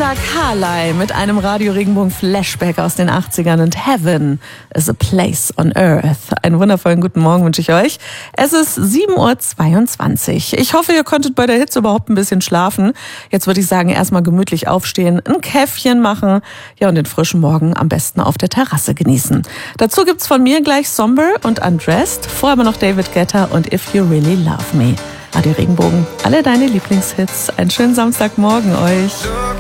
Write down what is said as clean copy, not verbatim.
Samstag Harley mit einem Radio-Regenbogen-Flashback aus den 80ern und Heaven is a place on earth. Einen wundervollen guten Morgen wünsche ich euch. Es ist 7:22 Uhr. Ich hoffe, ihr konntet bei der Hitze überhaupt ein bisschen schlafen. Jetzt würde ich sagen, erstmal gemütlich aufstehen, ein Käffchen machen, ja, und den frischen Morgen am besten auf der Terrasse genießen. Dazu gibt's von mir gleich Somber und Undressed, vorher aber noch David Guetta und If You Really Love Me. Radio Regenbogen, alle deine Lieblingshits. Einen schönen Samstagmorgen euch.